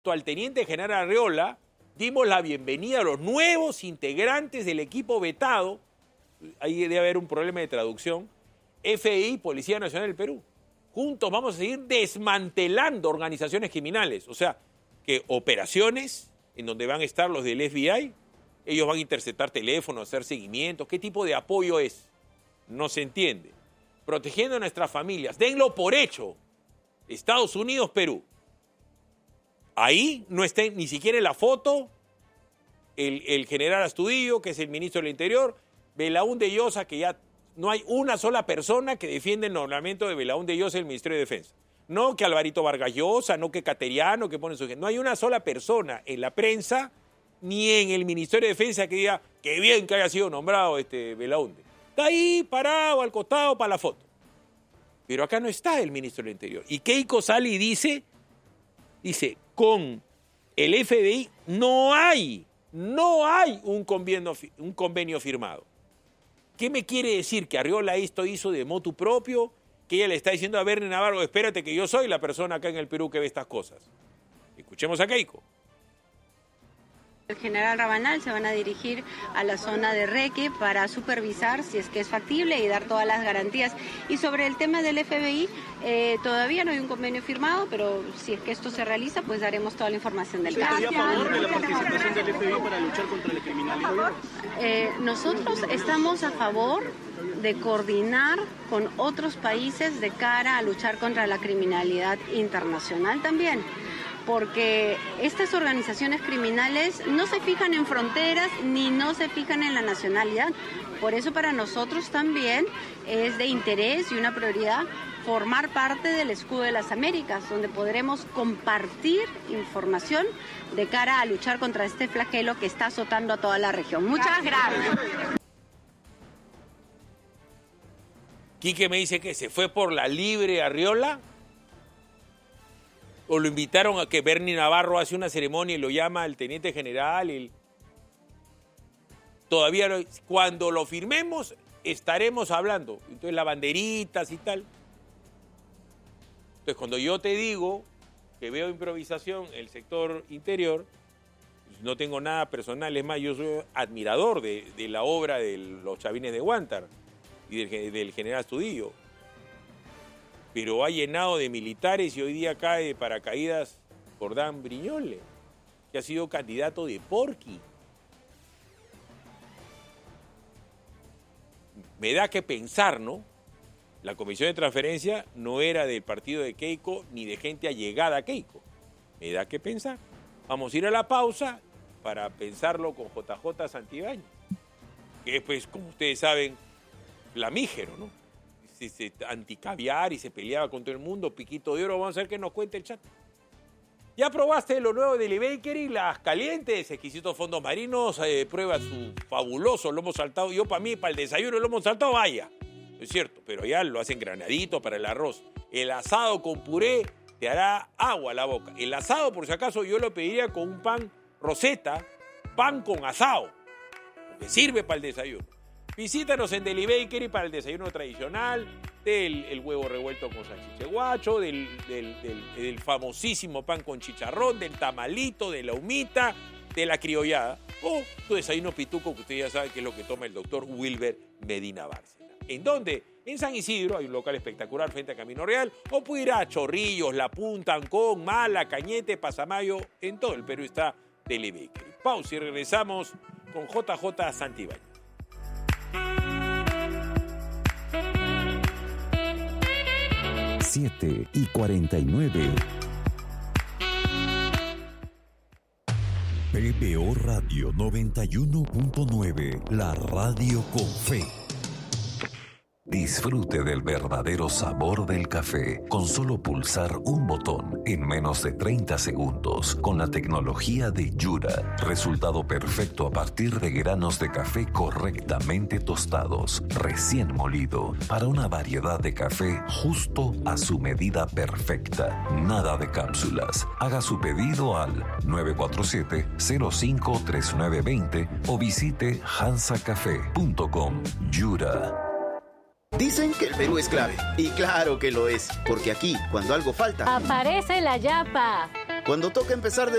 al teniente general Arriola, dimos la bienvenida a los nuevos integrantes del equipo vetado, ahí debe haber un problema de traducción, FDI, Policía Nacional del Perú. Juntos vamos a seguir desmantelando organizaciones criminales, o sea, que operaciones en donde van a estar los del FBI, ellos van a interceptar teléfonos, hacer seguimientos, ¿qué tipo de apoyo es? No se entiende. Protegiendo a nuestras familias, denlo por hecho. Estados Unidos, Perú. Ahí no está ni siquiera en la foto el general Astudillo, que es el ministro del Interior, Belaúnde Llosa, que ya no hay una sola persona que defiende el nombramiento de Belaúnde Llosa en el Ministerio de Defensa. No que Alvarito Vargas Llosa, no que Cateriano, que pone su gente. No hay una sola persona en la prensa ni en el Ministerio de Defensa que diga que bien que haya sido nombrado Belaúnde. Está ahí parado al costado para la foto. Pero acá no está el ministro del Interior. Y Keiko sale y dice, con el FBI no hay un convenio firmado. ¿Qué me quiere decir? ¿Que Arriola esto hizo de motu propio? ¿Que ella le está diciendo a Bernie Navarro, espérate que yo soy la persona acá en el Perú que ve estas cosas? Escuchemos a Keiko. El general Rabanal se van a dirigir a la zona de Reque para supervisar si es que es factible y dar todas las garantías. Y sobre el tema del FBI, todavía no hay un convenio firmado, pero si es que esto se realiza, pues daremos toda la información del caso. ¿Estaría a favor de la participación del FBI para luchar contra la criminalidad? Nosotros estamos a favor de coordinar con otros países de cara a luchar contra la criminalidad internacional también. Porque estas organizaciones criminales no se fijan en fronteras ni no se fijan en la nacionalidad. Por eso para nosotros también es de interés y una prioridad formar parte del Escudo de las Américas, donde podremos compartir información de cara a luchar contra este flagelo que está azotando a toda la región. Muchas gracias. Quique me dice que se fue por la libre Arriola. ¿O lo invitaron a que Bernie Navarro hace una ceremonia y lo llama el teniente general? Todavía no, cuando lo firmemos estaremos hablando. Entonces las banderitas y tal. Entonces cuando yo te digo que veo improvisación en el sector interior, pues no tengo nada personal. Es más, yo soy admirador de la obra de los Chavines de Huántar y del general Astudillo. Pero ha llenado de militares y hoy día cae de paracaídas Jordán Briñole, que ha sido candidato de Porqui. Me da que pensar, ¿no? La comisión de transferencia no era del partido de Keiko ni de gente allegada a Keiko. Me da que pensar. Vamos a ir a la pausa para pensarlo con JJ Santibáñez, que es, pues, como ustedes saben, flamígero, ¿no? Anticaviar y se peleaba con todo el mundo, piquito de oro. Vamos a ver qué nos cuenta el chat. ¿Ya probaste lo nuevo de Deli Bakery? Las calientes, exquisitos fondos marinos, prueba su fabuloso lomo saltado. Yo para mí, para el desayuno, el lomo saltado, vaya. Es cierto, pero ya lo hacen granadito para el arroz. El asado con puré te hará agua a la boca. El asado, por si acaso, yo lo pediría con un pan roseta, pan con asado, porque sirve para el desayuno. Visítanos en Deli Bakery para el desayuno tradicional, el huevo revuelto con salchicha guacho, del famosísimo pan con chicharrón, del tamalito, de la humita, de la criollada, o tu desayuno pituco, que usted ya sabe que es lo que toma el doctor Wilber Medina Bárcena. ¿En dónde? En San Isidro hay un local espectacular frente a Camino Real, o puede ir a Chorrillos, La Punta, Ancón, Mala, Cañete, Pasamayo, en todo el Perú está Deli Bakery. Pausa y regresamos con JJ Santibáñez. 7:49. PBO Radio 91.9, la radio con fe. Disfrute del verdadero sabor del café con solo pulsar un botón en menos de 30 segundos con la tecnología de Yura. Resultado perfecto a partir de granos de café correctamente tostados, recién molido, para una variedad de café justo a su medida perfecta. Nada de cápsulas. Haga su pedido al 947-053920 o visite hansacafé.com. Yura. Dicen que el Perú es clave, y claro que lo es, porque aquí, cuando algo falta, aparece la yapa. Cuando toca empezar de